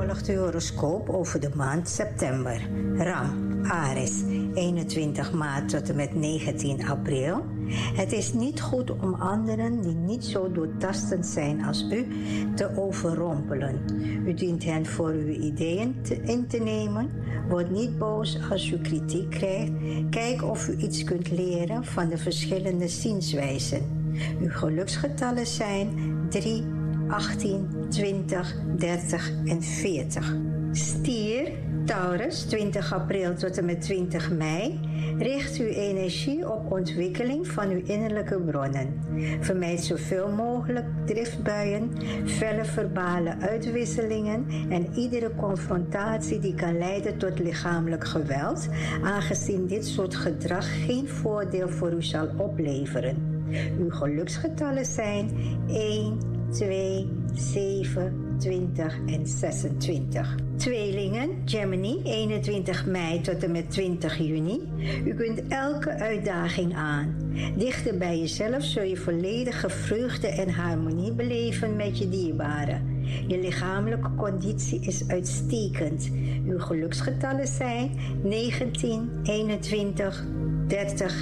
volgt uw horoscoop over de maand september. Ram, Aries, 21 maart tot en met 19 april. Het is niet goed om anderen die niet zo doortastend zijn als u te overrompelen. U dient hen voor uw ideeën in te nemen. Word niet boos als u kritiek krijgt. Kijk of u iets kunt leren van de verschillende zienswijzen. Uw geluksgetallen zijn 3, 18, 20, 30 en 40. Stier, Taurus, 20 april tot en met 20 mei. Richt uw energie op ontwikkeling van uw innerlijke bronnen. Vermijd zoveel mogelijk driftbuien, felle verbale uitwisselingen en iedere confrontatie die kan leiden tot lichamelijk geweld, aangezien dit soort gedrag geen voordeel voor u zal opleveren. Uw geluksgetallen zijn 1, 2, 7, 20 en 26. Tweelingen, Gemini, 21 mei tot en met 20 juni. U kunt elke uitdaging aan. Dichter bij jezelf zul je volledige vreugde en harmonie beleven met je dierbaren. Je lichamelijke conditie is uitstekend. Uw geluksgetallen zijn 19, 21, 30,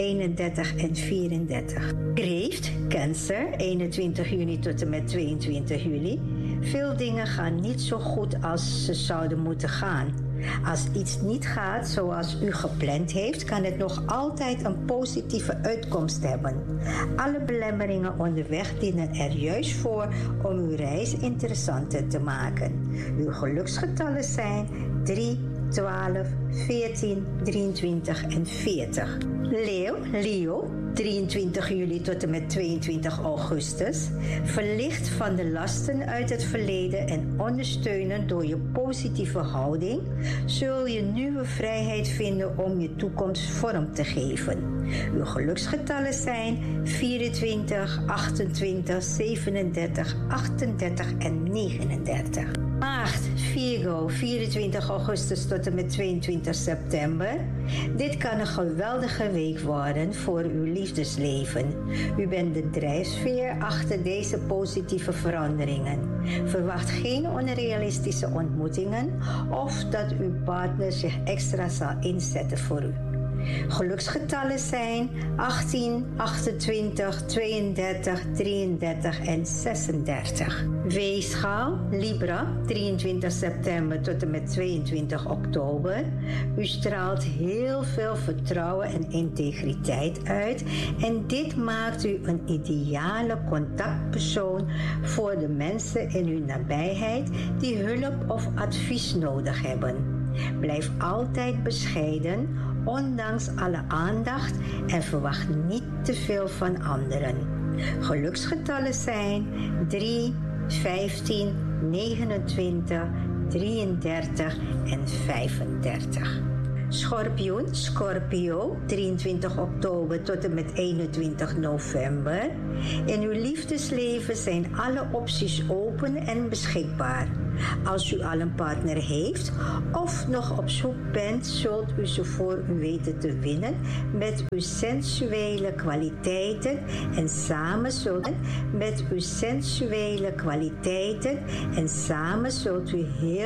31 en 34. Kreeft, Cancer, 21 juni tot en met 22 juli. Veel dingen gaan niet zo goed als ze zouden moeten gaan. Als iets niet gaat zoals u gepland heeft, kan het nog altijd een positieve uitkomst hebben. Alle belemmeringen onderweg dienen er juist voor om uw reis interessanter te maken. Uw geluksgetallen zijn 3, 12, 14, 23 en 40. Leo, 23 juli tot en met 22 augustus. Verlicht van de lasten uit het verleden en ondersteunen door je positieve houding, zul je nieuwe vrijheid vinden om je toekomst vorm te geven. Uw geluksgetallen zijn 24, 28, 37, 38 en 39. Maagd, Virgo, 24 augustus tot en met 22 september. Dit kan een geweldige week worden voor uw liefdesleven. U bent de drijfveer achter deze positieve veranderingen. Verwacht geen onrealistische ontmoetingen of dat uw partner zich extra zal inzetten voor u. Geluksgetallen zijn 18, 28, 32, 33 en 36. Weegschaal, Libra, 23 september tot en met 22 oktober. U straalt heel veel vertrouwen en integriteit uit en dit maakt u een ideale contactpersoon voor de mensen in uw nabijheid die hulp of advies nodig hebben. Blijf altijd bescheiden, ondanks alle aandacht en verwacht niet te veel van anderen. Geluksgetallen zijn 3, 15, 29, 33 en 35. Schorpioen, Scorpio, 23 oktober tot en met 21 november. In uw liefdesleven zijn alle opties open en beschikbaar. Als u al een partner heeft of nog op zoek bent, zult u ze voor u weten te winnen met uw sensuele kwaliteiten en samen zult u heel